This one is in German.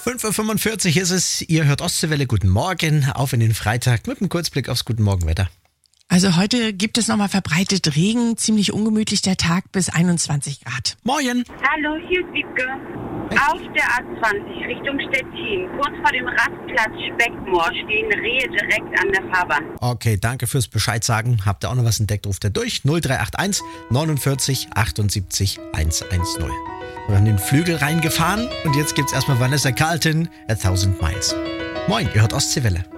5:45 Uhr ist es. Ihr hört Ostseewelle. Guten Morgen. Auf in den Freitag mit einem Kurzblick aufs Guten Morgenwetter. Also heute gibt es nochmal verbreitet Regen, ziemlich ungemütlich der Tag bis 21 Grad. Moin. Hallo, hier ist Wiebke. Auf der A20 Richtung Stettin, kurz vor dem Rastplatz Speckmoor, stehen Rehe direkt an der Fahrbahn. Okay, danke fürs Bescheid sagen. Habt ihr auch noch was entdeckt, ruft ihr durch. 0381 49 78 110. Wir haben den Flügel reingefahren und jetzt gibt's erstmal Vanessa Carlton, 1000 Miles. Moin, ihr hört Ostseewelle.